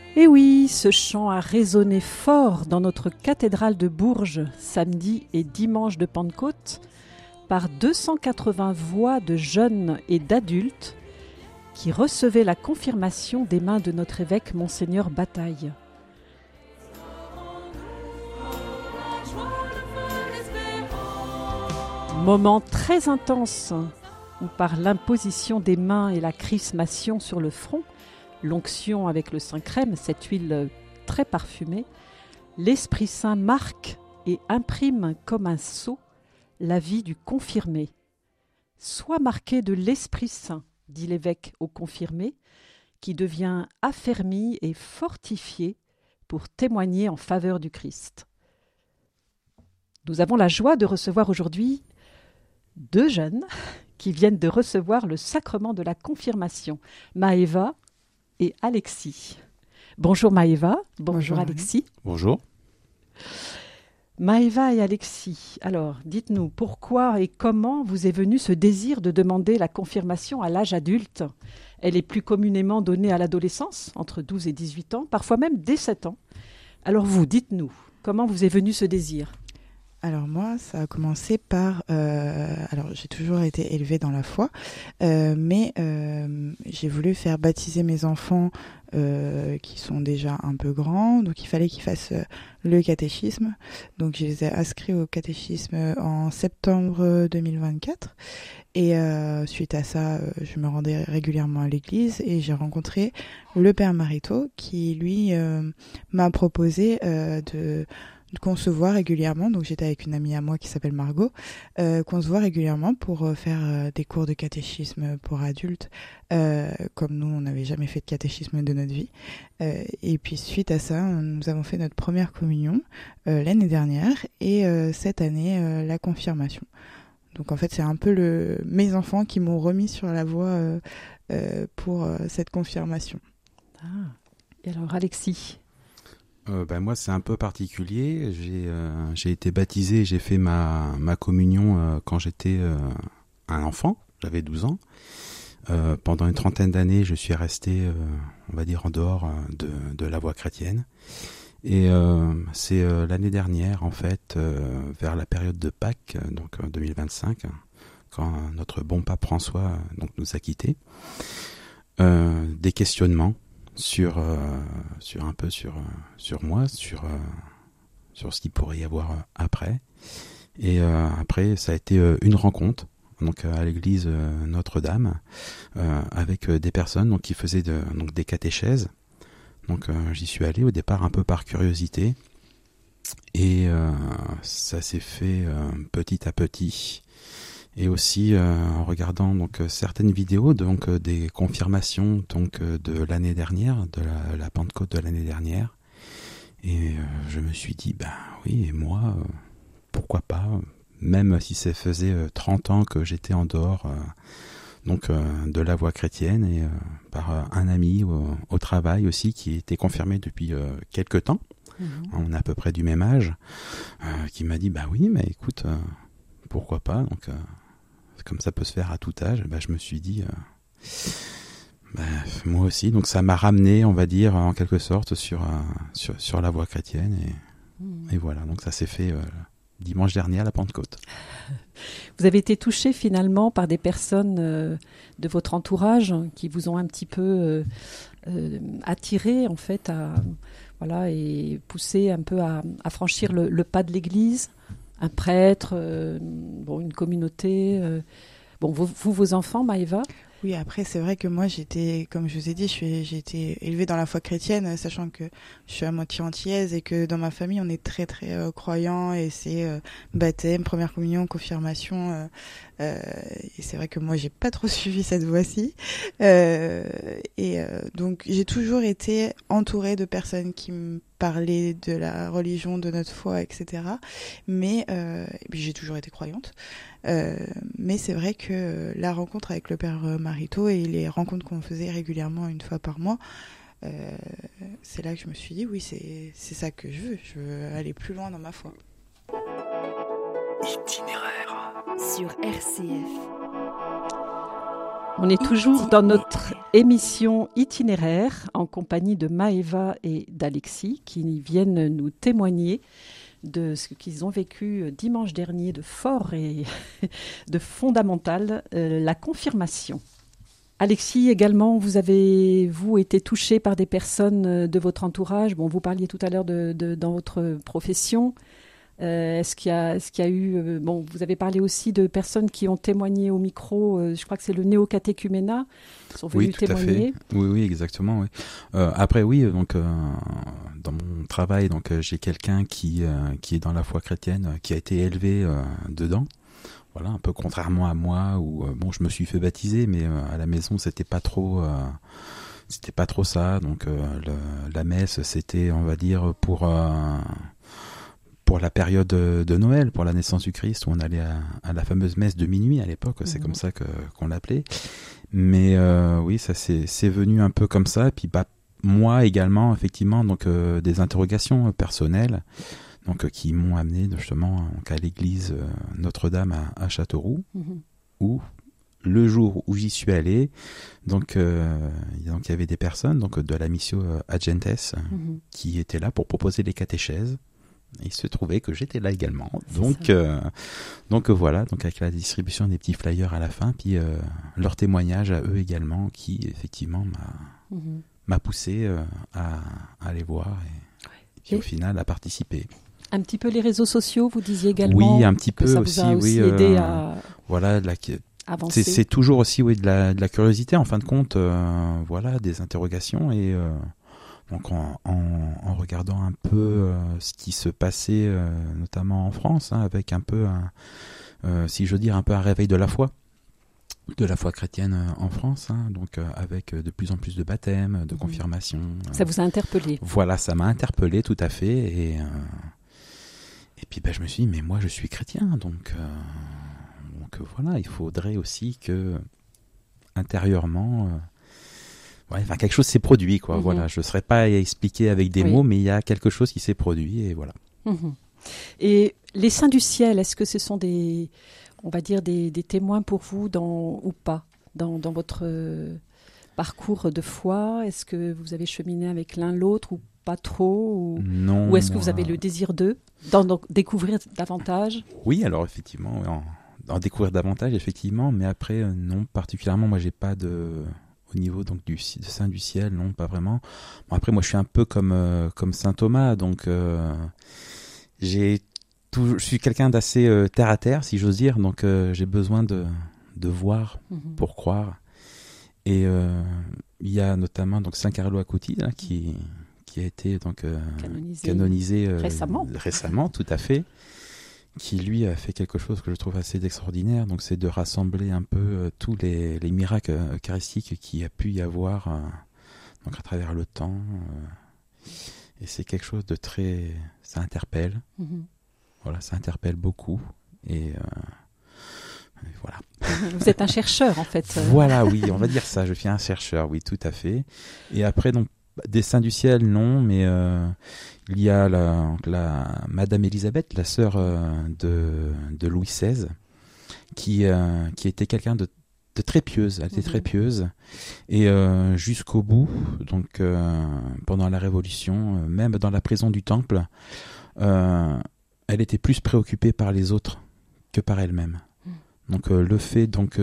Et oui, ce chant a résonné fort dans notre cathédrale de Bourges, samedi et dimanche de Pentecôte, par 280 voix de jeunes et d'adultes qui recevaient la confirmation des mains de notre évêque Monseigneur Bataille. Moment très intense où par l'imposition des mains et la chrismation sur le front, l'onction avec le Saint-Crème, cette huile très parfumée, l'Esprit Saint marque et imprime comme un sceau la vie du confirmé. Sois marqué de l'Esprit Saint, dit l'évêque au confirmé, qui devient affermi et fortifié pour témoigner en faveur du Christ. Nous avons la joie de recevoir aujourd'hui 2 jeunes qui viennent de recevoir le sacrement de la confirmation, Maëva et Alexis. Bonjour Maëva, bonjour Alexis. Bonjour. Maëva et Alexis, alors dites-nous pourquoi et comment vous est venu ce désir de demander la confirmation à l'âge adulte ? Elle est plus communément donnée à l'adolescence, entre 12 et 18 ans, parfois même dès 7 ans. Alors vous, dites-nous, comment vous est venu ce désir ? Alors moi, ça a commencé par... alors j'ai toujours été élevée dans la foi, mais j'ai voulu faire baptiser mes enfants qui sont déjà un peu grands, donc il fallait qu'ils fassent le catéchisme. Donc je les ai inscrits au catéchisme en septembre 2024. Et suite à ça, je me rendais régulièrement à l'église et j'ai rencontré le père Marito qui, lui, m'a proposé qu'on se voit régulièrement, donc j'étais avec une amie à moi qui s'appelle Margot, qu'on se voit régulièrement pour faire des cours de catéchisme pour adultes, comme nous on n'avait jamais fait de catéchisme de notre vie. Et puis suite à ça, nous avons fait notre première communion l'année dernière et cette année la confirmation. Donc en fait c'est un peu mes enfants qui m'ont remis sur la voie pour cette confirmation. Ah. Et alors Alexis ? Moi, c'est un peu particulier. J'ai été baptisé, j'ai fait ma communion quand j'étais un enfant, j'avais 12 ans. Pendant une trentaine d'années, je suis resté, on va dire, en dehors de la voie chrétienne. Et c'est l'année dernière, en fait, vers la période de Pâques, donc 2025, quand notre bon pape François donc, nous a quittés, des questionnements sur moi, sur ce qu'il pourrait y avoir après. Et après, ça a été une rencontre donc à l'église Notre-Dame avec des personnes donc qui faisaient donc des catéchèses. Donc j'y suis allé au départ un peu par curiosité et ça s'est fait petit à petit. Et aussi en regardant donc certaines vidéos donc des confirmations donc de l'année dernière, de la Pentecôte de l'année dernière, et je me suis dit oui, et moi pourquoi pas, même si ça faisait 30 ans que j'étais en dehors donc de la voie chrétienne, et par un ami au travail aussi qui était confirmé depuis quelques temps. On est à peu près du même âge, qui m'a dit oui, mais écoute, pourquoi pas, donc comme ça peut se faire à tout âge. Je me suis dit moi aussi, donc ça m'a ramené, on va dire, en quelque sorte sur la voie chrétienne, et voilà, donc ça s'est fait dimanche dernier à la Pentecôte. Vous avez été touché finalement par des personnes de votre entourage qui vous ont un petit peu attiré en fait et poussé un peu à franchir le pas de l'église. Un prêtre, une communauté. Vos enfants, Maëva ? Oui, après, c'est vrai que moi, comme je vous ai dit, j'ai été élevée dans la foi chrétienne, sachant que je suis à moitié antillaise et que dans ma famille, on est très, très croyants, et c'est baptême, première communion, confirmation. Et c'est vrai que moi, j'ai pas trop suivi cette voie-ci. Donc, j'ai toujours été entourée de personnes qui me parlaient de la religion, de notre foi, etc. Mais et puis j'ai toujours été croyante. Mais c'est vrai que la rencontre avec le père Marito et les rencontres qu'on faisait régulièrement une fois par mois, c'est là que je me suis dit oui, c'est ça que je veux aller plus loin dans ma foi. Itinéraire sur RCF. On est toujours dans notre Émission itinéraire en compagnie de Maëva et d'Alexis qui viennent nous témoigner de ce qu'ils ont vécu dimanche dernier de fort et de fondamental, la confirmation. Alexis, également, vous avez été touché par des personnes de votre entourage. Bon, vous parliez tout à l'heure dans votre profession. Est-ce qu'il y a eu... bon, vous avez parlé aussi de personnes qui ont témoigné au micro. Je crois que c'est le néocatéchuménat. Ils sont venus témoigner. Oui, exactement. Oui. Après, oui, donc dans mon travail, donc j'ai quelqu'un qui est dans la foi chrétienne, qui a été élevé dedans. Voilà, un peu contrairement à moi, où bon, je me suis fait baptiser, mais à la maison, c'était pas trop ça. Donc la messe, c'était, on va dire, pour la période de Noël, pour la naissance du Christ, où on allait à la fameuse messe de minuit à l'époque, c'est comme ça qu'on l'appelait. Mais oui, ça c'est venu un peu comme ça. Et puis moi également, effectivement, donc des interrogations personnelles, donc qui m'ont amené justement à l'église Notre-Dame à Châteauroux, où le jour où j'y suis allé, donc il y avait des personnes donc de la Missio Agentes qui étaient là pour proposer les catéchèses. Il se trouvait que j'étais là également, donc voilà, donc avec la distribution des petits flyers à la fin, puis leur témoignage à eux également, qui effectivement m'a poussé à aller voir et puis au final à participer. Un petit peu les réseaux sociaux, vous disiez également. Oui, un petit que peu ça aussi, vous a aussi aidé à voilà, avancer. C'est toujours aussi de la curiosité en fin de compte, voilà, des interrogations et donc en regardant un peu ce qui se passait notamment en France, avec un peu si je veux dire un peu un réveil de la foi chrétienne en France, donc avec de plus en plus de baptêmes, de confirmations. Ça vous a interpellé? Voilà, ça m'a interpellé tout à fait et puis je me suis dit mais moi je suis chrétien donc voilà, il faudrait aussi que intérieurement quelque chose s'est produit, quoi. Voilà, je ne saurais pas expliquer avec des mots, mais il y a quelque chose qui s'est produit, et voilà. Et les saints du ciel, est-ce que ce sont on va dire, des témoins pour vous ou pas dans votre parcours de foi? Est-ce que vous avez cheminé avec l'un l'autre ou pas trop Non. Ou est-ce que vous avez le désir d'en découvrir davantage? Oui, alors effectivement, en découvrir davantage, effectivement, mais après, non, particulièrement, moi, j'ai pas au niveau donc de Saint du ciel, non, pas vraiment. Bon, après, moi, je suis un peu comme saint Thomas, donc je suis quelqu'un d'assez terre à terre, si j'ose dire, donc j'ai besoin de voir pour croire. Et il y a notamment donc Saint Carlo Acutis là, qui a été donc canonisé récemment, tout à fait. Qui lui a fait quelque chose que je trouve assez extraordinaire, donc c'est de rassembler un peu tous les miracles eucharistiques qu'il y a pu y avoir donc à travers le temps, et c'est quelque chose de très... ça interpelle, voilà, ça interpelle beaucoup, et voilà. Vous êtes un chercheur en fait. Voilà, oui, on va dire ça, je suis un chercheur, oui, tout à fait. Et après, donc, des saints du ciel, non, mais il y a la Madame Élisabeth, la sœur de Louis XVI, qui était quelqu'un de très pieuse. Elle était très pieuse. Et jusqu'au bout, donc pendant la Révolution, même dans la prison du Temple, elle était plus préoccupée par les autres que par elle-même. Donc le fait donc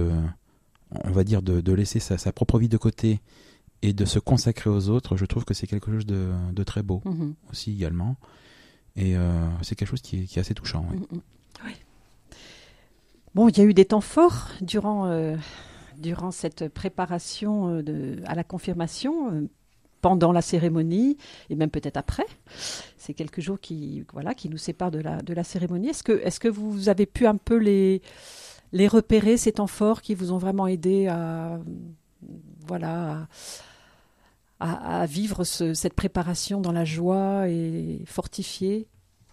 on va dire de laisser sa propre vie de côté et de se consacrer aux autres, je trouve que c'est quelque chose de très beau aussi également. Et c'est quelque chose qui est assez touchant. Oui. Oui. Bon, il y a eu des temps forts durant cette préparation à la confirmation, pendant la cérémonie et même peut-être après. C'est quelques jours qui nous séparent de la cérémonie. Est-ce que vous avez pu un peu les repérer, ces temps forts qui vous ont vraiment aidé à vivre cette préparation dans la joie et fortifiée?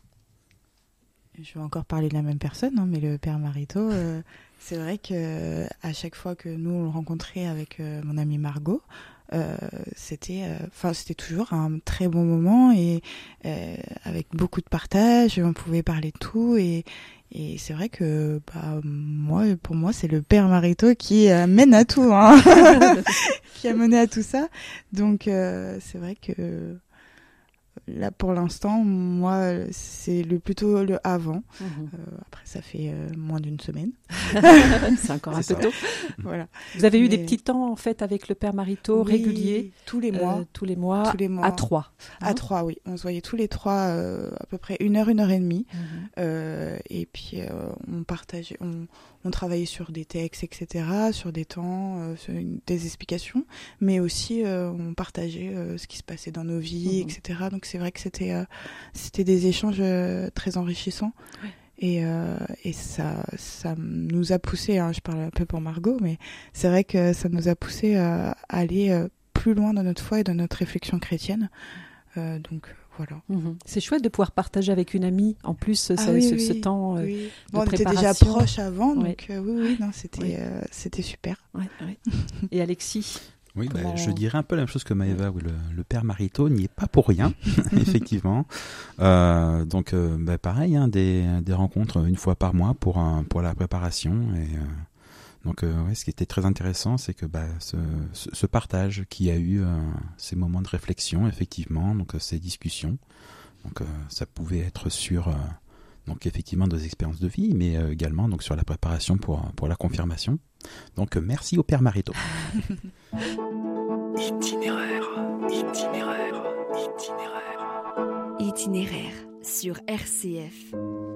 Je vais encore parler de la même personne, mais le père Marito, c'est vrai que à chaque fois que nous on le rencontrait avec mon amie Margot, c'était toujours un très bon moment et avec beaucoup de partage. On pouvait parler de tout et c'est vrai que pour moi, c'est le père Marito qui mène à tout, hein. Qui a mené à tout ça. Donc c'est vrai que là, pour l'instant, moi, c'est plutôt le avant. Après, ça fait moins d'une semaine. C'est encore un peu tôt. Voilà. Vous avez eu des petits temps, en fait, avec le père Marito, réguliers tous les mois. Tous les mois, à 3. À 3, oui. On se voyait tous les 3 à peu près 1 heure et demie. Et puis, on partageait, on travaillait sur des textes, etc., sur des temps, sur des explications, mais aussi on partageait ce qui se passait dans nos vies, etc. Donc c'est vrai que c'était des échanges très enrichissants. Oui. Et ça nous a poussé, hein, je parle un peu pour Margot, mais c'est vrai que ça nous a poussé à aller plus loin dans notre foi et dans notre réflexion chrétienne. Donc voilà. C'est chouette de pouvoir partager avec une amie en plus ce temps de on préparation. était déjà proches avant, donc c'était super. Ouais. Et Alexis? Oui, je dirais un peu la même chose que Maëva, où le père Marito n'y est pas pour rien, effectivement. Donc, pareil, hein, des rencontres une fois par mois pour la préparation. Et donc, ce qui était très intéressant, c'est que ce partage qui a eu ces moments de réflexion, effectivement, donc ces discussions. Donc, ça pouvait être sur donc effectivement des expériences de vie, mais également donc sur la préparation pour la confirmation. Donc, merci au père Marito. Itinéraire sur RCF.